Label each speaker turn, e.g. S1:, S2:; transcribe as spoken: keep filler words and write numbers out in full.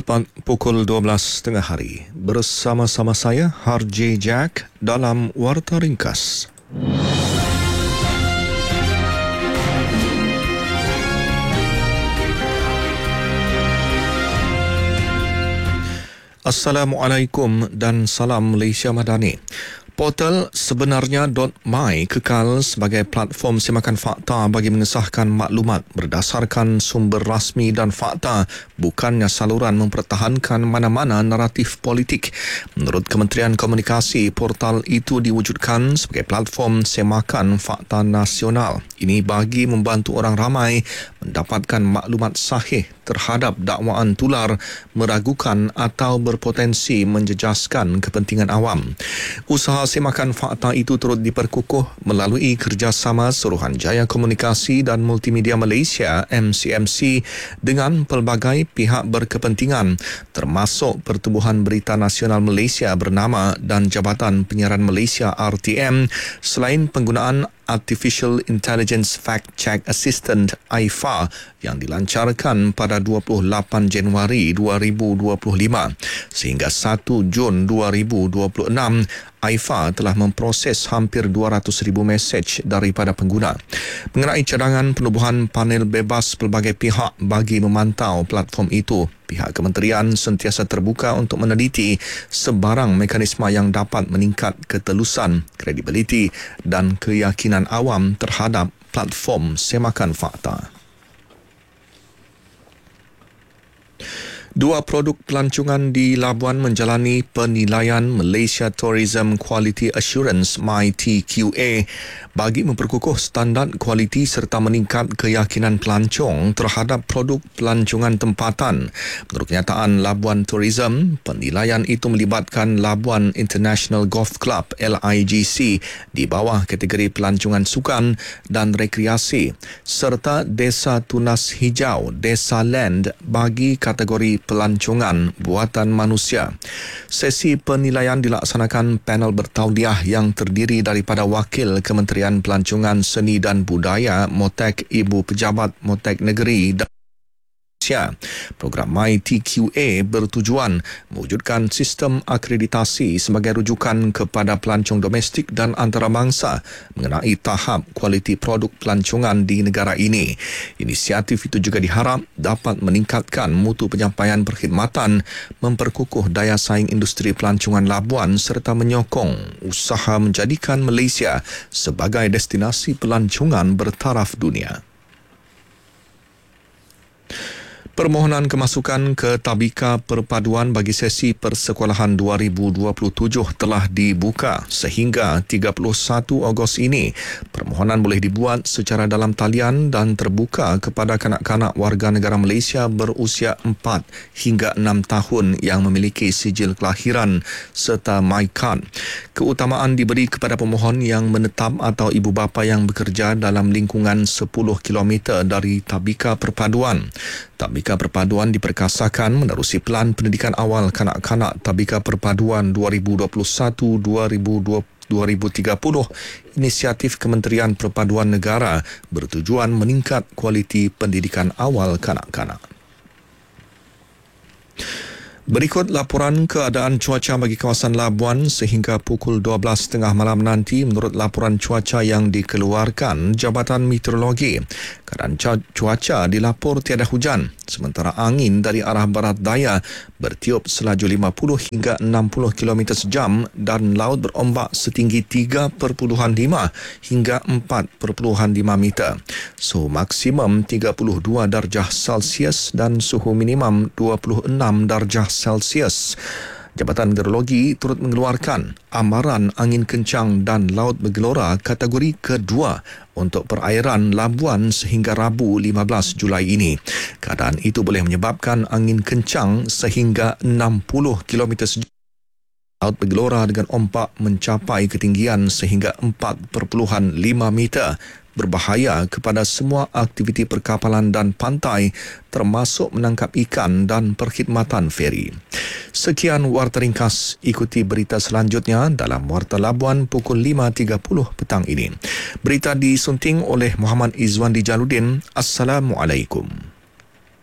S1: Tepat pukul dua belas tengah hari, bersama-sama saya Har J. Jack dalam Warta Ringkas. Assalamualaikum dan salam Malaysia Madani. Portal sebenarnya .my kekal sebagai platform semakan fakta bagi mengesahkan maklumat berdasarkan sumber rasmi dan fakta, bukannya saluran mempertahankan mana-mana naratif politik. Menurut Kementerian Komunikasi, portal itu diwujudkan sebagai platform semakan fakta nasional. Ini bagi membantu orang ramai mendapatkan maklumat sahih terhadap dakwaan tular, meragukan atau berpotensi menjejaskan kepentingan awam. Usaha semakan fakta itu turut diperkukuh melalui kerjasama Suruhanjaya Komunikasi dan Multimedia Malaysia M C M C dengan pelbagai pihak berkepentingan, termasuk Pertubuhan Berita Nasional Malaysia bernama dan Jabatan Penyiaran Malaysia R T M, selain penggunaan Artificial Intelligence Fact Check Assistant I F A yang dilancarkan pada dua puluh lapan Januari dua ribu dua puluh lima. Sehingga satu Jun dua ribu dua puluh enam, I F A telah memproses hampir dua ratus ribu mesej daripada pengguna. Mengenai cadangan penubuhan panel bebas pelbagai pihak bagi memantau platform itu, pihak kementerian sentiasa terbuka untuk meneliti sebarang mekanisme yang dapat meningkat ketelusan, kredibiliti dan keyakinan awam terhadap platform semakan fakta. Dua produk pelancongan di Labuan menjalani penilaian Malaysia Tourism Quality Assurance M I T Q A bagi memperkukuh standard kualiti serta meningkat keyakinan pelancong terhadap produk pelancongan tempatan. Menurut kenyataan Labuan Tourism, penilaian itu melibatkan Labuan International Golf Club L I G C di bawah kategori pelancongan sukan dan rekreasi serta Desa Tunas Hijau, Desa Land bagi kategori pelancongan buatan manusia. Sesi penilaian dilaksanakan panel bertauliah yang terdiri daripada Wakil Kementerian Pelancongan Seni dan Budaya Motek Ibu Pejabat Motek Negeri dan Program M I T Q A bertujuan mewujudkan sistem akreditasi sebagai rujukan kepada pelancong domestik dan antarabangsa mengenai tahap kualiti produk pelancongan di negara ini. Inisiatif itu juga diharap dapat meningkatkan mutu penyampaian perkhidmatan, memperkukuh daya saing industri pelancongan Labuan serta menyokong usaha menjadikan Malaysia sebagai destinasi pelancongan bertaraf dunia. Permohonan kemasukan ke Tabika Perpaduan bagi sesi persekolahan dua ribu dua puluh tujuh telah dibuka sehingga tiga puluh satu Ogos ini. Permohonan boleh dibuat secara dalam talian dan terbuka kepada kanak-kanak warga negara Malaysia berusia empat hingga enam tahun yang memiliki sijil kelahiran serta MyCard. Keutamaan diberi kepada pemohon yang menetap atau ibu bapa yang bekerja dalam lingkungan sepuluh kilometer dari Tabika Perpaduan. Tabika Perpaduan diperkasakan menerusi Pelan Pendidikan Awal Kanak-kanak Tabika Perpaduan dua ribu dua puluh satu hingga dua ribu tiga puluh. Inisiatif Kementerian Perpaduan Negara bertujuan meningkat kualiti pendidikan awal kanak-kanak. Berikut laporan keadaan cuaca bagi kawasan Labuan sehingga pukul dua belas tiga puluh malam nanti menurut laporan cuaca yang dikeluarkan Jabatan Meteorologi. Keadaan cuaca dilapor tiada hujan, sementara angin dari arah barat daya bertiup selaju lima puluh hingga enam puluh kilometer sejam dan laut berombak setinggi tiga perpuluhan lima hingga empat perpuluhan lima meter. Suhu maksimum tiga puluh dua darjah Celsius dan suhu minimum dua puluh enam darjah Celsius. Jabatan Meteorologi turut mengeluarkan amaran angin kencang dan laut bergelora kategori kedua untuk perairan Labuan sehingga Rabu lima belas Julai ini. Keadaan itu boleh menyebabkan angin kencang sehingga enam puluh kilometer sejam. Laut bergelora dengan ombak mencapai ketinggian sehingga empat perpuluhan lima meter. Berbahaya kepada semua aktiviti perkapalan dan pantai termasuk menangkap ikan dan perkhidmatan feri. Sekian Warta Ringkas, ikuti berita selanjutnya dalam Warta Labuan pukul lima tiga puluh petang ini. Berita disunting oleh Muhammad Izwan Dijaludin. Assalamualaikum.